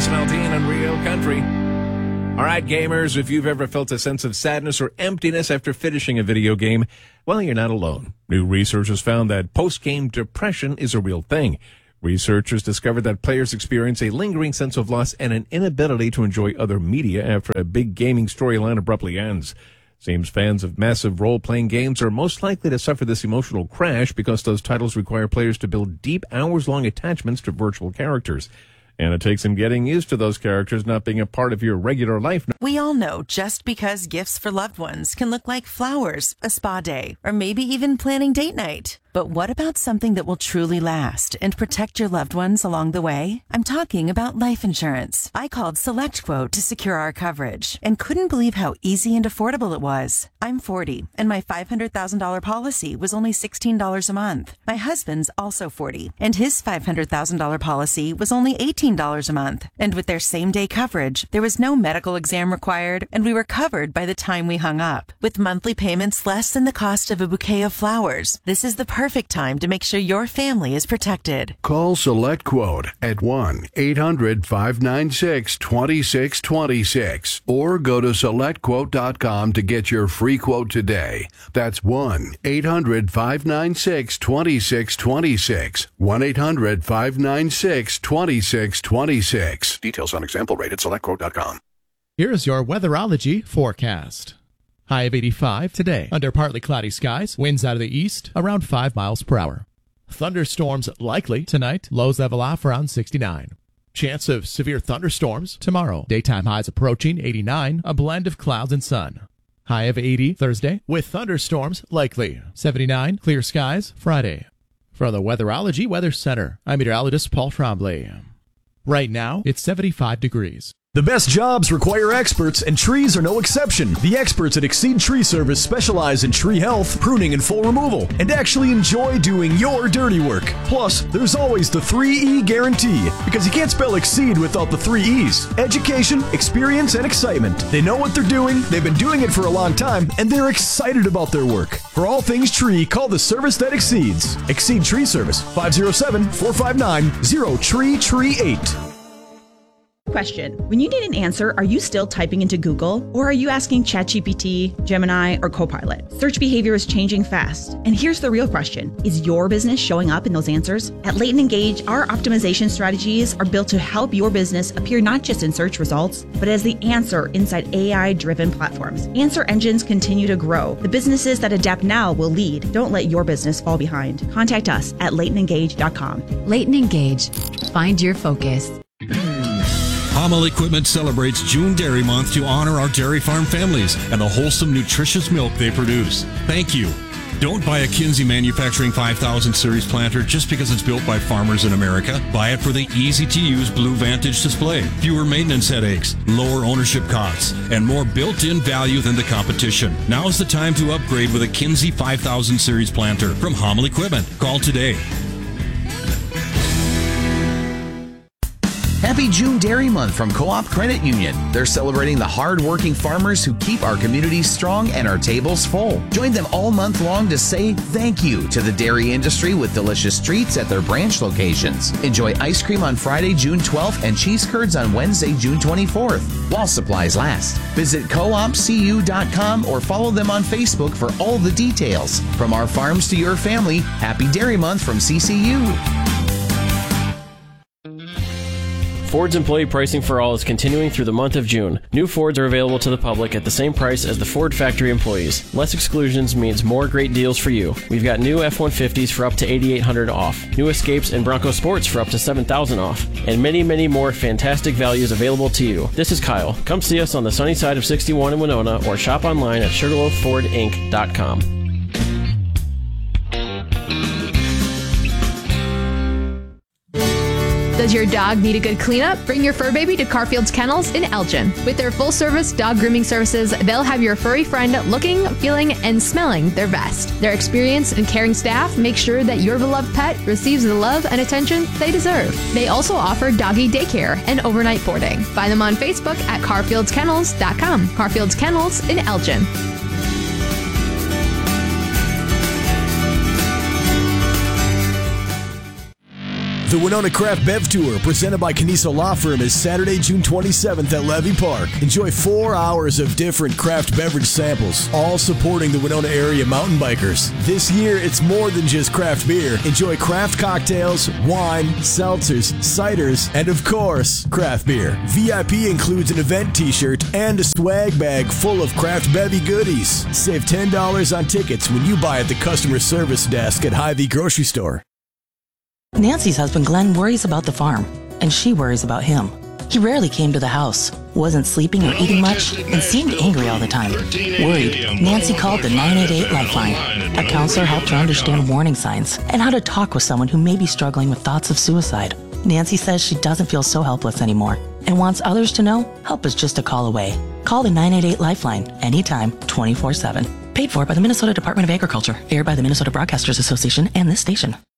Jason Aldean on Real Country. All right, gamers, if you've ever felt a sense of sadness or emptiness after finishing a video game, well, you're not alone. New research has found that post-game depression is a real thing. Researchers discovered that players experience a lingering sense of loss and an inability to enjoy other media after a big gaming storyline abruptly ends. Seems fans of massive role-playing games are most likely to suffer this emotional crash because those titles require players to build deep, hours-long attachments to virtual characters. And it takes some getting used to those characters not being a part of your regular life. We all know just because gifts for loved ones can look like flowers, a spa day, or maybe even planning date night. But what about something that will truly last and protect your loved ones along the way? I'm talking about life insurance. I called SelectQuote to secure our coverage and couldn't believe how easy and affordable it was. I'm 40, and my $500,000 policy was only $16 a month. My husband's also 40, and his $500,000 policy was only $18 a month. And with their same-day coverage, there was no medical exam required, and we were covered by the time we hung up. With monthly payments less than the cost of a bouquet of flowers, this is the perfect time to make sure your family is protected. Call SelectQuote at 1-800-596-2626 or go to SelectQuote.com to get your free quote today. That's 1-800-596-2626. 1-800-596-2626. Details on example rate at SelectQuote.com. Here's your weatherology forecast. High of 85 today. Under partly cloudy skies, winds out of the east around 5 miles per hour. Thunderstorms likely tonight. Lows level off around 69. Chance of severe thunderstorms tomorrow. Daytime highs approaching 89. A blend of clouds and sun. High of 80 Thursday with thunderstorms likely. 79 clear skies Friday. From the Weatherology Weather Center, I'm meteorologist Paul Trombley. Right now, it's 75 degrees. The best jobs require experts, and trees are no exception. The experts at Exceed Tree Service specialize in tree health, pruning, and full removal, and actually enjoy doing your dirty work. Plus, there's always the 3E guarantee, because you can't spell Exceed without the 3 E's. Education, experience, and excitement. They know what they're doing, they've been doing it for a long time, and they're excited about their work. For all things tree, call the service that exceeds. Exceed Tree Service, 507-459-0TREE38. Question. When you need an answer, are you still typing into Google? Or are you asking ChatGPT, Gemini, or Copilot? Search behavior is changing fast. And here's the real question. Is your business showing up in those answers? At Leighton Engage, our optimization strategies are built to help your business appear not just in search results, but as the answer inside AI-driven platforms. Answer engines continue to grow. The businesses that adapt now will lead. Don't let your business fall behind. Contact us at LeightonEngage.com. Leighton Engage. Find your focus. Hummel Equipment celebrates June Dairy Month to honor our dairy farm families and the wholesome, nutritious milk they produce. Thank you. Don't buy a Kinsey Manufacturing 5000 Series planter just because it's built by farmers in America. Buy it for the easy-to-use Blue Vantage display, fewer maintenance headaches, lower ownership costs, and more built-in value than the competition. Now's the time to upgrade with a Kinsey 5000 Series planter from Hummel Equipment. Call today. Happy June Dairy Month from Co-op Credit Union. They're celebrating the hard-working farmers who keep our communities strong and our tables full. Join them all month long to say thank you to the dairy industry with delicious treats at their branch locations. Enjoy ice cream on Friday, June 12th and cheese curds on Wednesday, June 24th, while supplies last. Visit coopcu.com or follow them on Facebook for all the details. From our farms to your family, happy Dairy Month from CCU. Ford's employee pricing for all is continuing through the month of June. New Fords are available to the public at the same price as the Ford factory employees. Less exclusions means more great deals for you. We've got new F-150s for up to $8,800 off, new Escapes and Bronco Sports for up to $7,000 off, and many, many more fantastic values available to you. This is Kyle. Come see us on the sunny side of 61 in Winona or shop online at sugarloaffordinc.com. Does your dog need a good cleanup? Bring your fur baby to Carfield's Kennels in Elgin. With their full-service dog grooming services, they'll have your furry friend looking, feeling, and smelling their best. Their experienced and caring staff make sure that your beloved pet receives the love and attention they deserve. They also offer doggy daycare and overnight boarding. Find them on Facebook at carfieldskennels.com. Carfield's Kennels in Elgin. The Winona Craft Bev Tour, presented by Caniso Law Firm, is Saturday, June 27th at Levy Park. Enjoy 4 hours of different craft beverage samples, all supporting the Winona area mountain bikers. This year, it's more than just craft beer. Enjoy craft cocktails, wine, seltzers, ciders, and of course, craft beer. VIP includes an event t-shirt and a swag bag full of craft bevy goodies. Save $10 on tickets when you buy at the customer service desk at Hy-Vee Grocery Store. Nancy's husband Glenn worries about the farm, and she worries about him. He rarely came to the house, wasn't sleeping or eating much, and seemed angry all the time. Worried, Nancy called the 988 Lifeline. A counselor helped her understand warning signs and how to talk with someone who may be struggling with thoughts of suicide. Nancy says she doesn't feel so helpless anymore and wants others to know help is just a call away. Call the 988 Lifeline anytime, 24/7. Paid for by the Minnesota Department of Agriculture. Aired by the Minnesota Broadcasters Association and this station.